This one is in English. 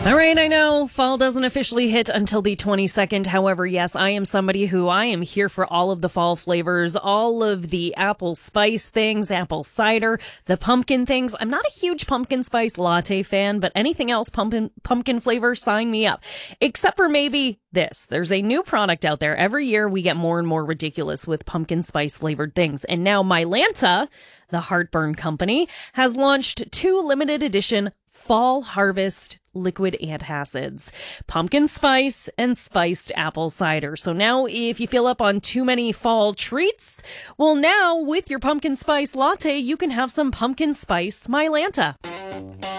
All right, I know fall doesn't officially hit until the 22nd. However, yes, I am somebody who I am here for all of the fall flavors, all of the apple spice things, apple cider, the pumpkin things. I'm not a huge pumpkin spice latte fan, but anything else pumpkin flavor, sign me up. Except for maybe this. There's a new product out there. Every year we get more and more ridiculous with pumpkin spice flavored things. And now Mylanta, the heartburn company, has launched 2 limited edition Fall Harvest liquid antacids, pumpkin spice and spiced apple cider. So now if you fill up on too many fall treats, well, now with your pumpkin spice latte, you can have some pumpkin spice Mylanta.